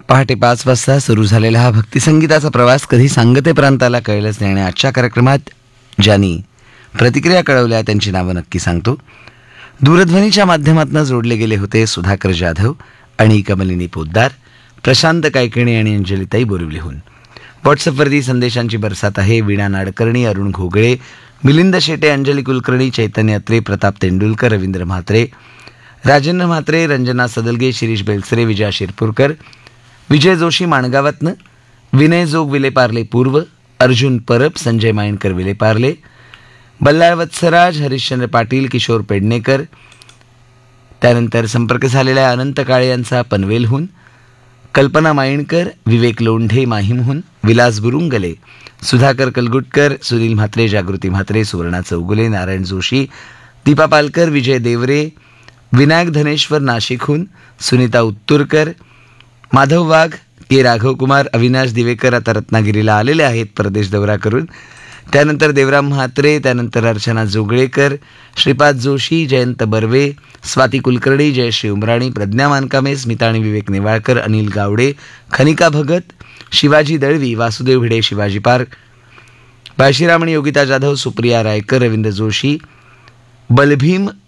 पहाटे 5 वाजता सुरू झालेला हा भक्तिसंगीताचा प्रवास कधी सांगते प्रांताला कळलंच नाही. आणि आजच्या कार्यक्रमात ज्यांनी प्रतिक्रिया कळवल्या त्यांची नावं नक्की सांगतो. दूरध्वनीच्या माध्यमातून जोडले गेले होते सुधाकर जाधव आणि कमलिनी पोद्दार, प्रशांत कायकिणे आणि अंजलीताई बोरिवलीहून. व्हॉट्सअपवरती संदेशांची बरसात आहे. वीणा नाडकर्णी, अरुण घोगळे, मिलिंद शेटे, अंजली कुलकर्णी, चैतन्य अत्रे, प्रताप तेंडुलकर, रवींद्र म्हात्रे, राजेंद्र म्हात्रे, रंजना सदलगे, शिरीष बेलसरे, विजया शिरपूरकर, विजय जोशी माणगावातनं, विनय जोग विलेपार्ले पूर्व, अर्जुन परब, संजय मायणकर विलेपार्ले, बल्लाळ वत्सराज, हरिश्चंद्र पाटील, किशोर पेडणेकर. त्यानंतर संपर्क झालेला अनंत काळे यांचा पनवेलहून, कल्पना मायणकर, विवेक लोंढे माहीमहून, विलास बुरुंगले, सुधाकर कलगुटकर, सुनील म्हात्रे, जागृती म्हात्रे, सुवर्णा चौगुले, नारायण जोशी, दीपा पालकर, विजय देवरे, विनायक धनेश्वर नाशिकहून, सुनीता उत्तुरकर, माधव वाघ, के राघवकुमार, अविनाश दिवेकर आता रत्नागिरीला आलेले आहेत परदेश दौरा करून. त्यानंतर देवराम म्हात्रे, त्यानंतर अर्चना जोगळेकर, श्रीपाद जोशी, जयंत बर्वे, स्वाती कुलकर्णी, जयश्री उमराणी, प्रज्ञा मानकामे, स्मिता आणि विवेक नेवाळकर, अनिल गावडे, खनिका भगत, शिवाजी दळवी, वासुदेव भिडे, शिवाजी पार्क, बाळशीराम आणि योगिता जाधव, सुप्रिया रायकर, रवींद्र जोशी, बलभीम